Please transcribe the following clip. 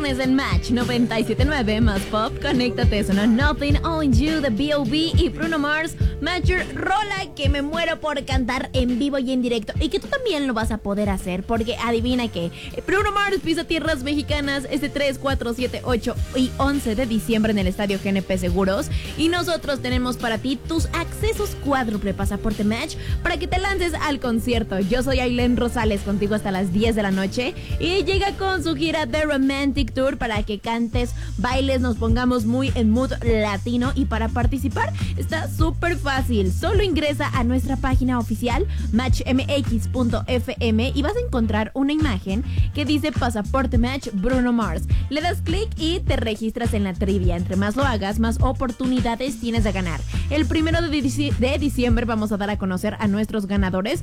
viernes en Match 97.9 más pop. Conéctate, sonó Nothing on You de B.O.B. y Bruno Mars. Major, rola que me muero por cantar en vivo y en directo. Y que tú también lo vas a poder hacer, porque adivina que Bruno Mars pisa tierras mexicanas este 3, 4, 7, 8 y 11 de diciembre en el Estadio GNP Seguros. Y nosotros tenemos para ti tus accesos cuádruple pasaporte Match para que te lances al concierto. Yo soy Ailén Rosales, contigo hasta las 10 de la noche. Y llega con su gira The Romantic Tour para que cantes, bailes, nos pongamos muy en mood latino. Y para participar está súper fácil. Solo ingresa a nuestra página oficial matchmx.fm y vas a encontrar una imagen que dice Pasaporte Match Bruno Mars. Le das clic y te registras en la trivia. Entre más lo hagas, más oportunidades tienes de ganar. El 1 de diciembre vamos a dar a conocer a nuestros ganadores